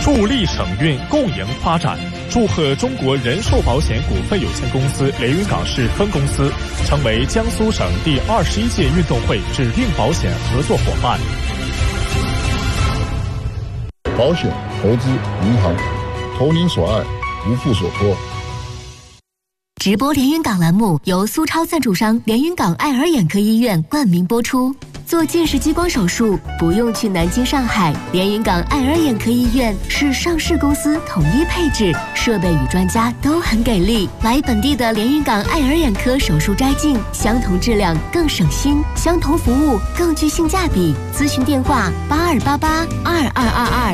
助力省运共赢发展，祝贺中国人寿保险股份有限公司连云港市分公司成为江苏省第21届运动会指定保险合作伙伴。 保险、投资、银行，投您所爱，无负所托。 直播连云港栏目由苏超赞助商连云港爱尔眼科医院冠名播出。做近视激光手术不用去南京、上海，连云港爱尔眼科医院是上市公司统一配置，设备与专家都很给力。来本地的连云港爱尔眼科手术摘镜，相同质量更省心，相同服务更具性价比。咨询电话：82882222。